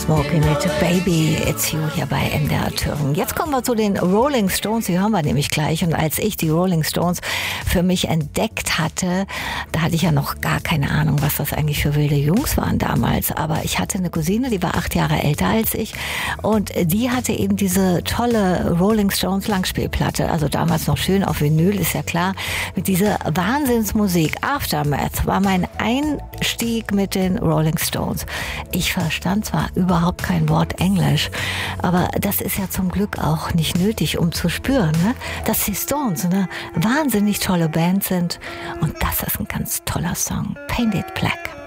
Smokey mit Baby, It's You hier bei MDR Thüringen. Jetzt kommen wir zu den Rolling Stones, die hören wir nämlich gleich. Und als ich die Rolling Stones für mich entdeckt hatte, da hatte ich ja noch gar keine Ahnung, was das eigentlich für wilde Jungs waren damals. Aber ich hatte eine Cousine, die war 8 Jahre älter als ich. Und die hatte eben diese tolle Rolling Stones Langspielplatte. Also damals noch schön auf Vinyl, ist ja klar. Mit dieser Wahnsinnsmusik. Aftermath war mein Einstieg mit den Rolling Stones. Ich verstand zwar überhaupt kein Wort Englisch, aber das ist ja zum Glück auch nicht nötig, um zu spüren, ne? Dass die Stones eine wahnsinnig tolle Band sind. Und das ist ein ganz toller Song. Painted Black.